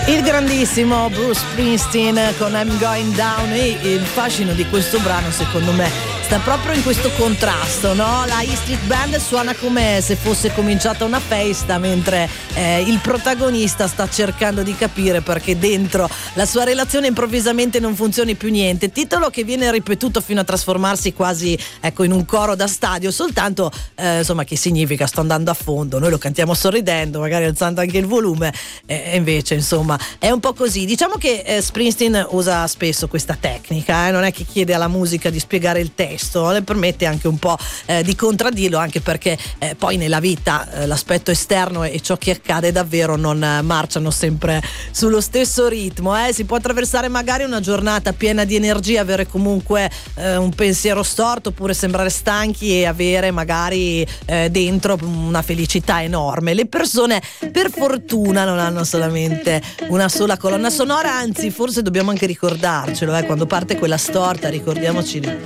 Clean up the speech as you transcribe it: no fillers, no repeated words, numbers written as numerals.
Il grandissimo Bruce Springsteen con I'm Going Down, e il fascino di questo brano secondo me sta proprio in questo contrasto, no? La E Street Band suona come se fosse cominciata una festa, mentre il protagonista sta cercando di capire perché dentro la sua relazione improvvisamente non funzioni più niente. Titolo che viene ripetuto fino a trasformarsi quasi, ecco, in un coro da stadio, soltanto insomma, che significa sto andando a fondo. Noi lo cantiamo sorridendo, magari alzando anche il volume, e invece insomma è un po' così. Diciamo che Springsteen usa spesso questa tecnica, non è che chiede alla musica di spiegare il testo, le permette anche un po' di contraddirlo, anche perché poi nella vita l'aspetto esterno e ciò che accade davvero non marciano sempre sullo stesso ritmo. Si può attraversare magari una giornata piena di energia, avere comunque un pensiero storto, oppure sembrare stanchi e avere magari dentro una felicità enorme. Le persone per fortuna non hanno solamente una sola colonna sonora, anzi forse dobbiamo anche ricordarcelo, quando parte quella storta ricordiamoci